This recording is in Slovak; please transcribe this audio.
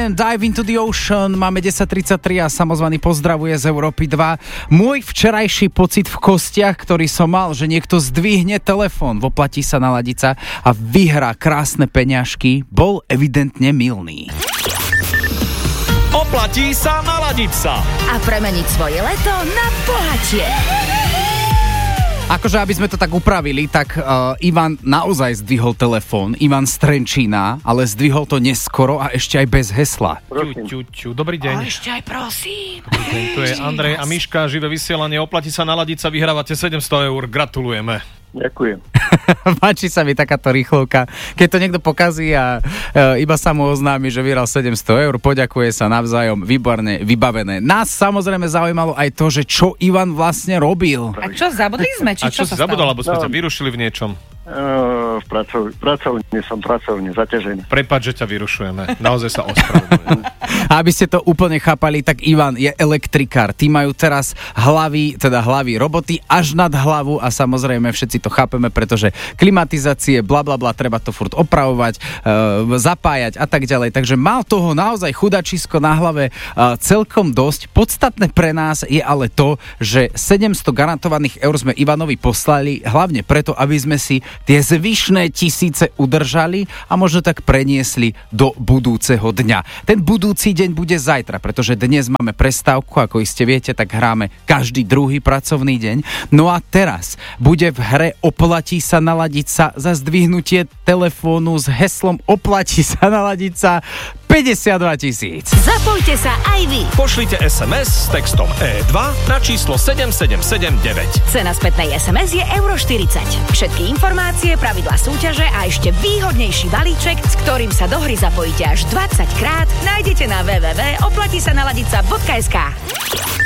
Sheeran, Dive into the Ocean. Máme 10.33 a samozvaný pozdravuje z Európy 2. Môj včerajší pocit v kostiach, ktorý som mal, že niekto zdvihne telefón, voplatí sa, naladí sa a vyhrá krásne peňažky, bol evidentne mylný. Oplatí sa naladiť sa a premeniť svoje leto na bohatie. Akože, aby sme to tak upravili, tak Ivan naozaj zdvihol telefón, Ivan z Trenčína, ale zdvihol to neskoro a ešte aj bez hesla. Dobrý deň. A ešte aj prosím. Tu je Andrej a Miška, živé vysielanie, oplatí sa naladiť sa, vyhrávate 700 eur, gratulujeme. Ďakujem. Páči sa mi takáto rýchlovka. Keď to niekto pokazí a iba sa mu oznámi, že vyhral 700 eur, poďakuje sa navzájom, výborne vybavené. Nás samozrejme zaujímalo aj to, že čo Ivan vlastne robil. A čo, zabudli sme? A čo si zabudol, lebo sme ťa vyrušili v niečom? Pracovne zaťažený. Prepáč, že ťa vyrušujeme. Naozaj sa ospravedlňujem. A aby ste to úplne chápali, tak Ivan je elektrikár. Tí majú teraz hlavy roboty až nad hlavu a samozrejme všetci to chápeme, pretože klimatizácie, blablabla, treba to furt opravovať, zapájať a tak ďalej. Takže mal toho naozaj chudačisko na hlave celkom dosť. Podstatné pre nás je ale to, že 700 garantovaných eur sme Ivanovi poslali hlavne preto, aby sme si tie zvyšné tisíce udržali a možno tak preniesli do budúceho dňa. Ten budúci deň bude zajtra, pretože dnes máme prestávku, ako iste viete, tak hráme každý druhý pracovný deň. No a teraz bude v hre Oplatí sa naladiť sa za zdvihnutie telefónu s heslom Oplatí sa naladiť sa 52 000. Zapojte sa aj vy. Pošlite SMS s textom E2 na číslo 7779. Cena spätnej SMS je €40. Všetky informácie, pravidlá súťaže a ešte výhodnejší balíček, s ktorým sa do hry zapojíte až 20 krát, nájdete na www.oplatisanaladica.sk.